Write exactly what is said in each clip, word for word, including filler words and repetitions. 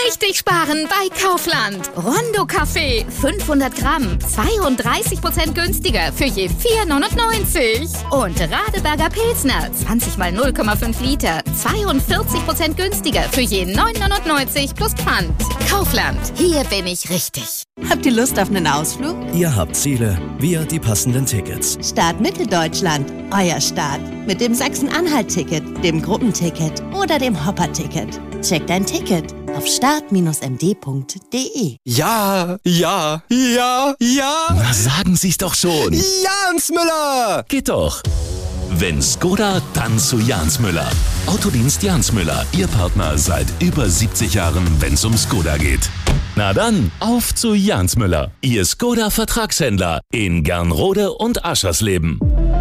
richtig sparen bei Kaufland. Rondo Kaffee, fünfhundert Gramm, zweiunddreißig Prozent günstiger für je vier neunundneunzig. Und Radeberger Pilsner, zwanzig mal null Komma fünf Liter, zweiundvierzig Prozent günstiger für je neun neunundneunzig plus Pfand. Kaufland, hier bin ich richtig. Habt ihr Lust auf einen Ausflug? Ihr habt Ziele, wir die passenden Tickets. Start Mitteldeutschland, euer Start. Mit dem Sachsen-Anhalt-Ticket, dem Gruppenticket oder dem Hopper-Ticket. Checkt dein Ticket auf start Bindestrich m d Punkt d e. Ja, ja, ja, ja. Na, sagen Sie's doch schon. Jans Müller. Geht doch. Wenn Skoda, dann zu Jans Müller. Autodienst Jans Müller, Ihr Partner seit über siebzig Jahren, wenn's um Skoda geht. Na dann, auf zu Jans Müller, Ihr Skoda-Vertragshändler in Gernrode und Aschersleben.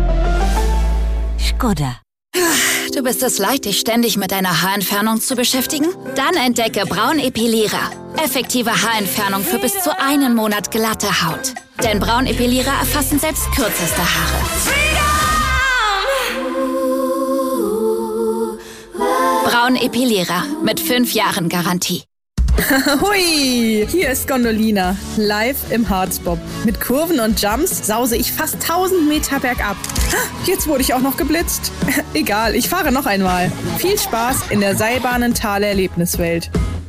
Skoda. Du bist es leid, dich ständig mit deiner Haarentfernung zu beschäftigen? Dann entdecke Braun Epilierer. Effektive Haarentfernung für bis zu einen Monat glatte Haut. Denn Braun Epilierer erfassen selbst kürzeste Haare. Braun Epilierer mit fünf Jahren Garantie. Hui, hier ist Gondolina, live im Harzbob. Mit Kurven und Jumps sause ich fast tausend Meter bergab. Jetzt wurde ich auch noch geblitzt. Egal, ich fahre noch einmal. Viel Spaß in der Seilbahnen-Tal-Erlebniswelt.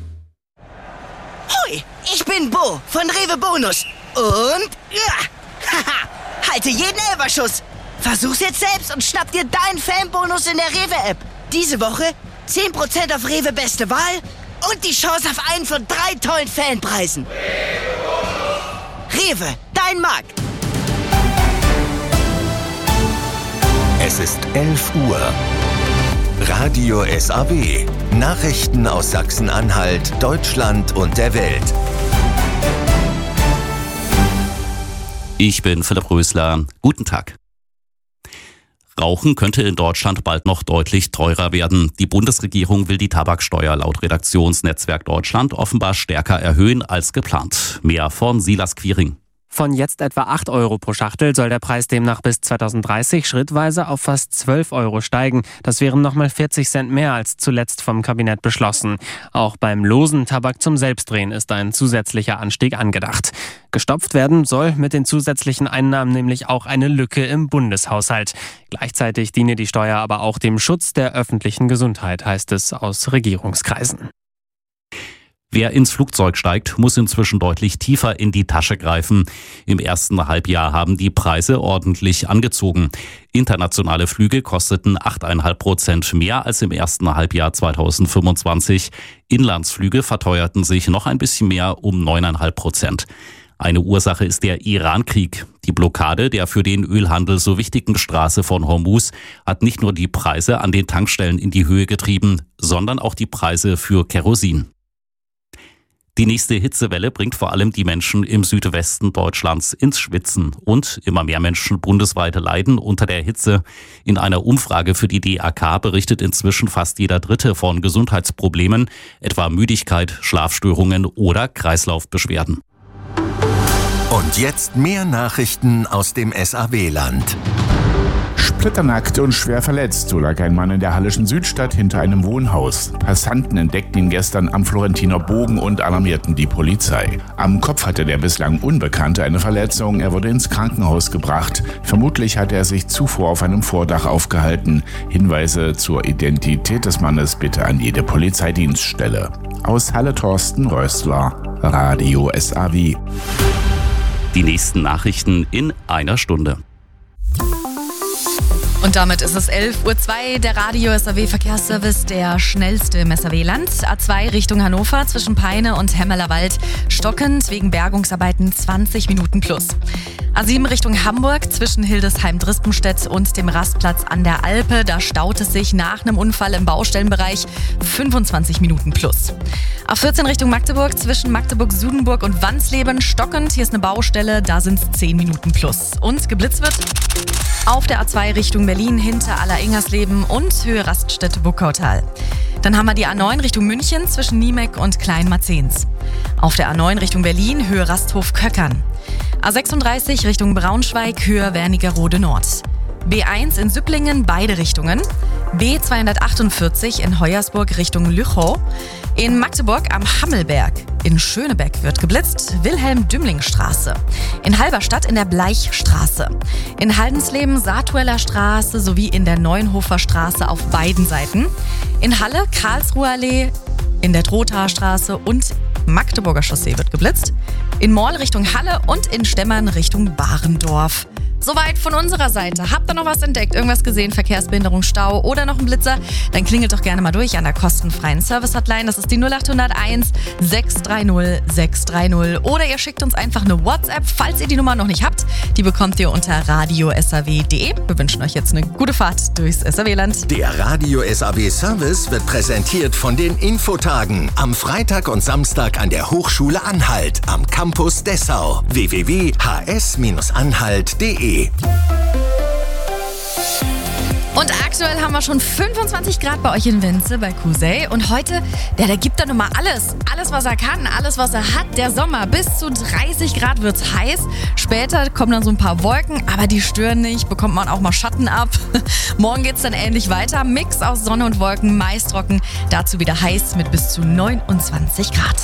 Hui, ich bin Bo von Rewe Bonus. Und ja, haha, halte jeden Elberschuss. Versuch's jetzt selbst und schnapp dir deinen Fanbonus in der Rewe-App. Diese Woche zehn Prozent auf Rewe Beste Wahl und die Chance auf einen von drei tollen Fanpreisen. Rewe, dein Markt. Es ist elf Uhr. Radio S A W. Nachrichten aus Sachsen-Anhalt, Deutschland und der Welt. Ich bin Philipp Rösler. Guten Tag. Rauchen könnte in Deutschland bald noch deutlich teurer werden. Die Bundesregierung will die Tabaksteuer laut Redaktionsnetzwerk Deutschland offenbar stärker erhöhen als geplant. Mehr von Silas Quiring. Von jetzt etwa acht Euro pro Schachtel soll der Preis demnach bis zweitausenddreißig schrittweise auf fast zwölf Euro steigen. Das wären nochmal vierzig Cent mehr als zuletzt vom Kabinett beschlossen. Auch beim losen Tabak zum Selbstdrehen ist ein zusätzlicher Anstieg angedacht. Gestopft werden soll mit den zusätzlichen Einnahmen nämlich auch eine Lücke im Bundeshaushalt. Gleichzeitig diene die Steuer aber auch dem Schutz der öffentlichen Gesundheit, heißt es aus Regierungskreisen. Wer ins Flugzeug steigt, muss inzwischen deutlich tiefer in die Tasche greifen. Im ersten Halbjahr haben die Preise ordentlich angezogen. Internationale Flüge kosteten acht Komma fünf Prozent mehr als im ersten Halbjahr zweitausendfünfundzwanzig. Inlandsflüge verteuerten sich noch ein bisschen mehr um neun Komma fünf Prozent. Eine Ursache ist der Iran-Krieg. Die Blockade der für den Ölhandel so wichtigen Straße von Hormuz hat nicht nur die Preise an den Tankstellen in die Höhe getrieben, sondern auch die Preise für Kerosin. Die nächste Hitzewelle bringt vor allem die Menschen im Südwesten Deutschlands ins Schwitzen. Und immer mehr Menschen bundesweit leiden unter der Hitze. In einer Umfrage für die D A K berichtet inzwischen fast jeder Dritte von Gesundheitsproblemen, etwa Müdigkeit, Schlafstörungen oder Kreislaufbeschwerden. Und jetzt mehr Nachrichten aus dem S A W-Land. Splitternackt und schwer verletzt, so lag ein Mann in der hallischen Südstadt hinter einem Wohnhaus. Passanten entdeckten ihn gestern am Florentiner Bogen und alarmierten die Polizei. Am Kopf hatte der bislang Unbekannte eine Verletzung, er wurde ins Krankenhaus gebracht. Vermutlich hatte er sich zuvor auf einem Vordach aufgehalten. Hinweise zur Identität des Mannes bitte an jede Polizeidienststelle. Aus Halle Thorsten Rösler, Radio S A W. Die nächsten Nachrichten in einer Stunde. Und damit ist es elf Uhr zwei, der Radio S A W Verkehrsservice, der schnellste im S A W-Land. A zwei Richtung Hannover zwischen Peine und Hemmerlerwald stockend wegen Bergungsarbeiten zwanzig Minuten plus. A sieben Richtung Hamburg zwischen Hildesheim-Drispenstedt und dem Rastplatz an der Alpe. Da staut es sich nach einem Unfall im Baustellenbereich fünfundzwanzig Minuten plus. A vierzehn Richtung Magdeburg zwischen Magdeburg-Sudenburg und Wansleben stockend. Hier ist eine Baustelle, da sind es zehn Minuten plus. Und geblitzt wird auf der A zwei Richtung Berlin hinter Alleringhersleben und Höhe Raststätte-Buckautal. Dann haben wir die A neun Richtung München zwischen Niemek und Kleinmarzens. Auf der A neun Richtung Berlin Höhe Rasthof-Köckern. A sechsunddreißig Richtung Braunschweig Höhe Wernigerode Nord. B eins in Süpplingen beide Richtungen. B zweihundertachtundvierzig in Hoyersburg Richtung Lüchow. In Magdeburg am Hammelberg. In Schönebeck wird geblitzt, Wilhelm-Dümling-Straße. In Halberstadt in der Bleichstraße. In Haldensleben Saartueller Straße sowie in der Neuenhofer Straße auf beiden Seiten. In Halle Karlsruher Allee, in der Trothaer Straße und Magdeburger Chaussee wird geblitzt. In Morl Richtung Halle und in Stemmern Richtung Barendorf. Soweit von unserer Seite. Habt ihr noch was entdeckt? Irgendwas gesehen? Verkehrsbehinderung, Stau oder noch ein Blitzer? Dann klingelt doch gerne mal durch an der kostenfreien Service-Hotline. Das ist die null acht null eins, sechs drei null, sechs drei null. Oder ihr schickt uns einfach eine WhatsApp, falls ihr die Nummer noch nicht habt. Die bekommt ihr unter radio s a w punkt d e. Wir wünschen euch jetzt eine gute Fahrt durchs S A W-Land. Der Radio S A W-Service wird präsentiert von den Infotagen am Freitag und Samstag an der Hochschule Anhalt am Campus Dessau. w w w punkt h s anhalt punkt d e. Und aktuell haben wir schon fünfundzwanzig Grad bei euch in Winze, bei Cousey. Und heute, der, der gibt da nun mal alles. Alles, was er kann, alles, was er hat. Der Sommer, bis zu dreißig Grad wird's heiß. Später kommen dann so ein paar Wolken, aber die stören nicht. Bekommt man auch mal Schatten ab. Morgen geht's dann ähnlich weiter. Mix aus Sonne und Wolken, meist trocken. Dazu wieder heiß mit bis zu neunundzwanzig Grad.